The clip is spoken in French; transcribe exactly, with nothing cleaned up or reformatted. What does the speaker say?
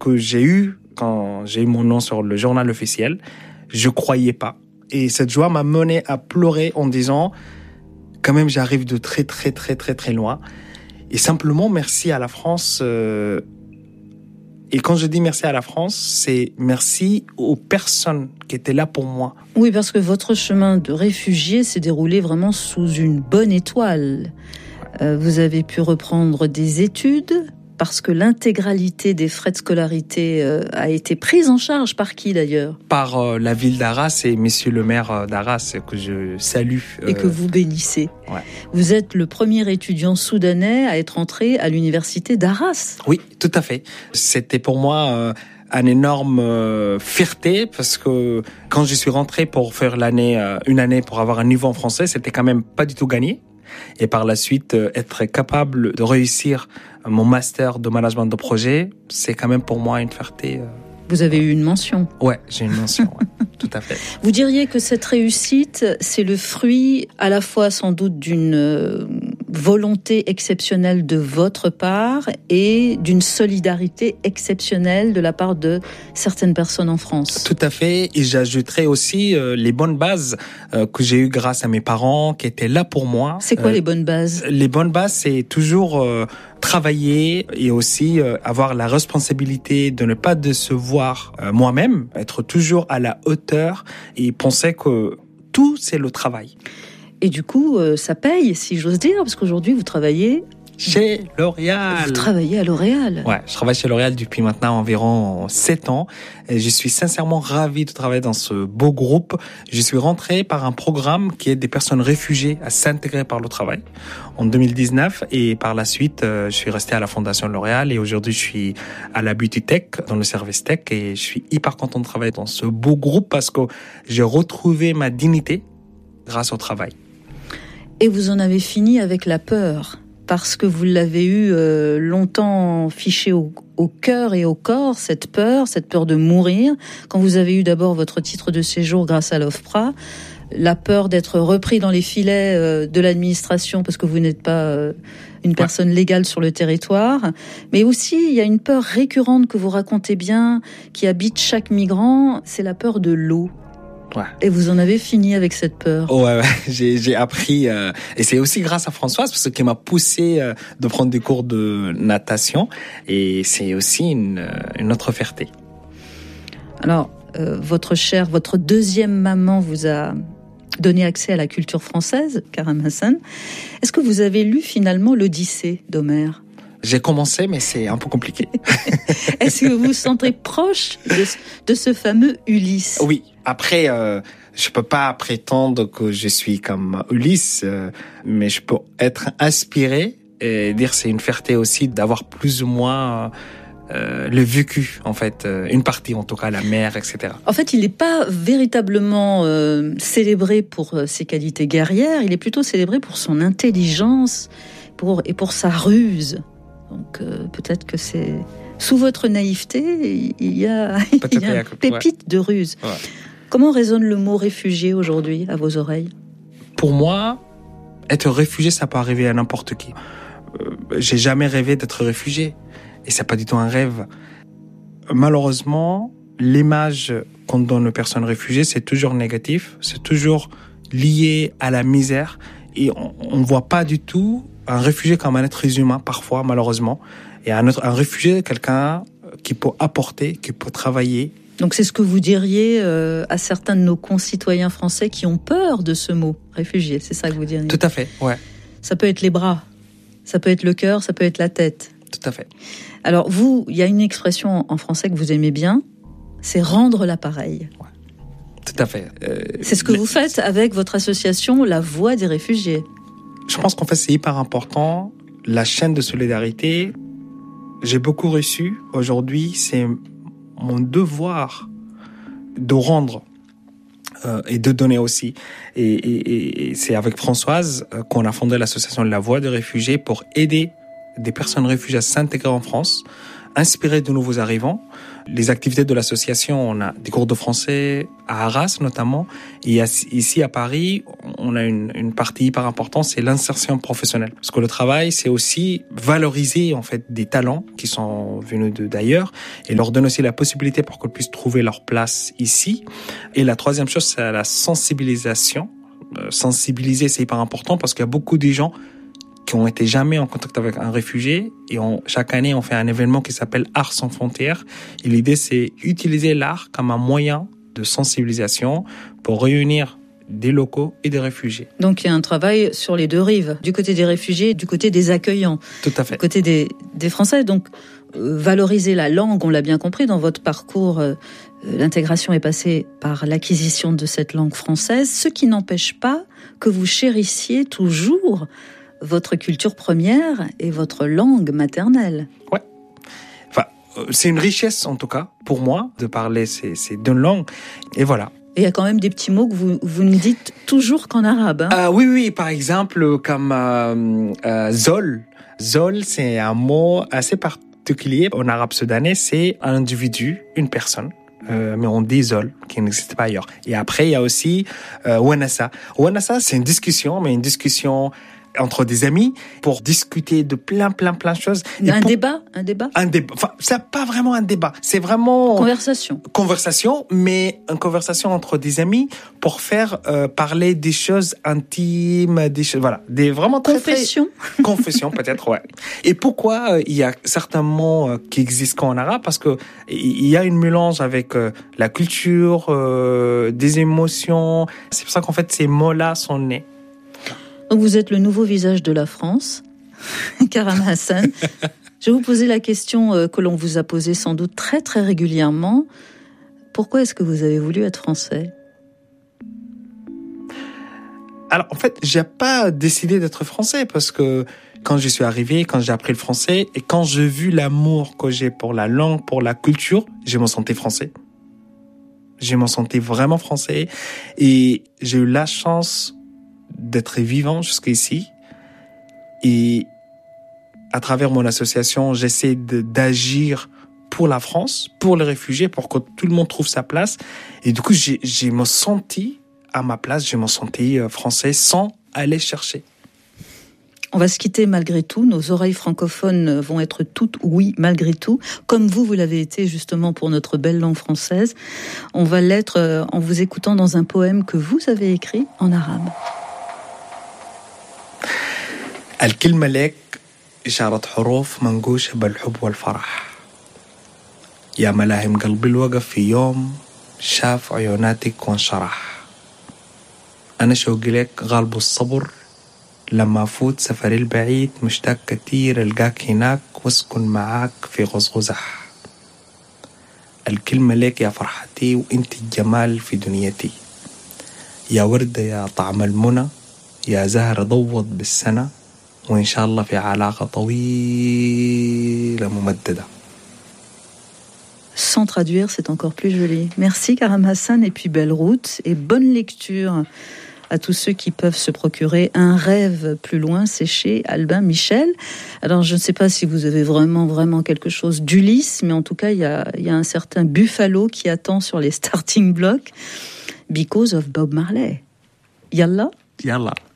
que j'ai eue quand j'ai eu mon nom sur le journal officiel, je croyais pas. Et cette joie m'a mené à pleurer en disant, quand même, j'arrive de très, très, très, très, très loin. Et simplement, merci à la France. Euh, et quand je dis merci à la France, c'est merci aux personnes qui étaient là pour moi. Oui, parce que votre chemin de réfugié s'est déroulé vraiment sous une bonne étoile. Euh, vous avez pu reprendre des études, parce que l'intégralité des frais de scolarité euh, a été prise en charge par qui d'ailleurs ? Par euh, la ville d'Arras et monsieur le maire d'Arras, que je salue. Euh... Et que vous bénissez. Ouais. Vous êtes le premier étudiant soudanais à être entré à l'université d'Arras. Oui, tout à fait. C'était pour moi euh, une énorme euh, fierté, parce que quand je suis rentré pour faire l'année, euh, une année pour avoir un niveau en français, c'était quand même pas du tout gagné. Et par la suite, euh, être capable de réussir mon master de management de projet, c'est quand même pour moi une fierté. Euh... Vous avez eu une mention ? Ouais, j'ai une mention, ouais, tout à fait. Vous diriez que cette réussite, c'est le fruit à la fois sans doute d'une euh, volonté exceptionnelle de votre part et d'une solidarité exceptionnelle de la part de certaines personnes en France. Tout à fait, et j'ajouterais aussi euh, les bonnes bases euh, que j'ai eues grâce à mes parents qui étaient là pour moi. C'est quoi euh, les bonnes bases ? Les bonnes bases, c'est toujours euh, travailler et aussi euh, avoir la responsabilité de ne pas décevoir euh, moi-même, être toujours à la hauteur et penser que tout, c'est le travail. Et du coup, euh, ça paye, si j'ose dire, parce qu'aujourd'hui, vous travaillez... Chez L'Oréal. Vous travaillez à L'Oréal. Ouais, je travaille chez L'Oréal depuis maintenant environ sept ans. Et je suis sincèrement ravi de travailler dans ce beau groupe. Je suis rentré par un programme qui aide des personnes réfugiées à s'intégrer par le travail en deux mille dix-neuf. Et par la suite, je suis resté à la Fondation L'Oréal. Et aujourd'hui, je suis à la Beauty Tech, dans le service tech. Et je suis hyper content de travailler dans ce beau groupe parce que j'ai retrouvé ma dignité grâce au travail. Et vous en avez fini avec la peur, parce que vous l'avez eu euh, longtemps fichée au, au cœur et au corps, cette peur, cette peur de mourir. Quand vous avez eu d'abord votre titre de séjour grâce à l'OFPRA, la peur d'être repris dans les filets euh, de l'administration parce que vous n'êtes pas euh, une personne légale sur le territoire. Mais aussi, il y a une peur récurrente que vous racontez bien, qui habite chaque migrant, c'est la peur de l'eau. Ouais. Et vous en avez fini avec cette peur. Ouais, ouais. J'ai, j'ai appris, euh, et c'est aussi grâce à Françoise, parce qu'elle m'a poussé euh, de prendre des cours de natation, et c'est aussi une, une autre fierté. Alors, euh, votre chère, votre deuxième maman vous a donné accès à la culture française, Karam Hassan. Est-ce que vous avez lu finalement l'Odyssée d'Homère ? J'ai commencé, mais c'est un peu compliqué. Est-ce que vous vous sentez proche de, de ce fameux Ulysse ? Oui. Après, euh, je peux pas prétendre que je suis comme Ulysse, euh, mais je peux être inspiré et dire c'est une fierté aussi d'avoir plus ou moins euh, le vécu, en fait, euh, une partie en tout cas, la mer, et cetera. En fait, il n'est pas véritablement euh, célébré pour ses qualités guerrières, il est plutôt célébré pour son intelligence pour, et pour sa ruse. Donc euh, peut-être que c'est... Sous votre naïveté, il y a, il y a une pépite ouais. de ruse. Ouais. Comment résonne le mot réfugié aujourd'hui à vos oreilles ? Pour moi, être réfugié, ça peut arriver à n'importe qui. Euh, j'ai jamais rêvé d'être réfugié. Et c'est pas du tout un rêve. Malheureusement, l'image qu'on donne aux personnes réfugiées, c'est toujours négatif. C'est toujours lié à la misère. Et on ne voit pas du tout un réfugié comme un être humain, parfois, malheureusement. Et un, autre, un réfugié, quelqu'un qui peut apporter, qui peut travailler. Donc c'est ce que vous diriez euh, à certains de nos concitoyens français qui ont peur de ce mot, réfugié, c'est ça que vous diriez ? Tout à fait, ouais. Ça peut être les bras, ça peut être le cœur, ça peut être la tête. Tout à fait. Alors vous, il y a une expression en français que vous aimez bien, c'est rendre l'appareil. Ouais. Tout à fait. Euh, c'est ce que les... vous faites avec votre association La Voix des réfugiés. Je pense qu'en fait c'est hyper important, la chaîne de solidarité. J'ai beaucoup reçu. Aujourd'hui, c'est mon devoir de rendre euh, et de donner aussi. Et, et, et c'est avec Françoise euh, qu'on a fondé l'association La Voix des réfugiés pour aider des personnes réfugiées à s'intégrer en France. inspirer de nouveaux arrivants. Les activités de l'association, on a des cours de français à Arras notamment, et ici à Paris, on a une, une partie hyper importante, c'est l'insertion professionnelle. Parce que le travail, c'est aussi valoriser en fait des talents qui sont venus de, d'ailleurs, et leur donner aussi la possibilité pour qu'ils puissent trouver leur place ici. Et la troisième chose, c'est la sensibilisation. Euh, sensibiliser, c'est hyper important parce qu'il y a beaucoup de gens qui ont été jamais en contact avec un réfugié, et on, chaque année on fait un événement qui s'appelle Art sans frontières, et l'idée c'est utiliser l'art comme un moyen de sensibilisation pour réunir des locaux et des réfugiés. Donc il y a un travail sur les deux rives, du côté des réfugiés et du côté des accueillants. Tout à fait. Du côté des, des Français. Donc euh, valoriser la langue, on l'a bien compris dans votre parcours, euh, l'intégration est passée par l'acquisition de cette langue française, ce qui n'empêche pas que vous chérissiez toujours votre culture première et votre langue maternelle. Ouais. Enfin, c'est une richesse en tout cas pour moi de parler ces, ces deux langues. Et voilà. Et il y a quand même des petits mots que vous, vous ne dites toujours qu'en arabe. Hein. Euh, oui, oui. Par exemple, comme euh, euh, zol. Zol, c'est un mot assez particulier en arabe soudanais. C'est un individu, une personne. Euh, mais on dit zol, qui n'existe pas ailleurs. Et après, il y a aussi euh, wanassa. Wanassa, c'est une discussion, mais une discussion entre des amis pour discuter de plein, plein, plein de choses. Et un pour... débat, un débat. Un débat. Enfin, c'est pas vraiment un débat. C'est vraiment conversation. Conversation, mais une conversation entre des amis pour faire euh, parler des choses intimes, des choses, voilà, des vraiment très confession. Très... confession peut-être, ouais. Et pourquoi euh, il y a certains mots euh, qui existent qu'en arabe? Parce que il y a une mélange avec euh, la culture, euh, des émotions. C'est pour ça qu'en fait ces mots-là sont nés. Donc vous êtes le nouveau visage de la France, Karam Hassan. Je vais vous poser la question que l'on vous a posée sans doute très très régulièrement. Pourquoi est-ce que vous avez voulu être français ? Alors en fait, j'ai pas décidé d'être français parce que quand je suis arrivé, quand j'ai appris le français et quand j'ai vu l'amour que j'ai pour la langue, pour la culture, je me sentais français. Je me sentais vraiment français et j'ai eu la chance d'être vivant jusqu'ici, et à travers mon association, j'essaie de, d'agir pour la France, pour les réfugiés, pour que tout le monde trouve sa place. Et du coup, j'ai, j'ai me senti à ma place, je me sentais français sans aller chercher. On va se quitter malgré tout. Nos oreilles francophones vont être toutes oui malgré tout, comme vous, vous l'avez été justement pour notre belle langue française. On va l'être en vous écoutant dans un poème que vous avez écrit en arabe. الكلمة لك إشارة حروف منقوشة بالحب والفرح يا ملاهم قلبي الوقف في يوم شاف عيوناتك وانشرح أنا شوقي لك غالب الصبر لما أفوت سفري البعيد مشتاق كتير ألقاك هناك واسكن معاك في غزغزح الكلمة لك يا فرحتي وإنت الجمال في دنيتي يا وردة يا طعم المنى يا زهر ضوض بالسنة وإن شاء الله في علاقة طويلة ممددة. Sans traduire, c'est encore plus joli. Merci Karam Hassan, et puis belle route et bonne lecture à tous ceux qui peuvent se procurer Un rêve plus loin, c'est chez Albin Michel. Alors je ne sais pas si vous avez vraiment vraiment quelque chose d'Ulysse, mais en tout cas il y a, il y a un certain Buffalo qui attend sur les starting blocks. Because of Bob Marley. Yallah. Yallah.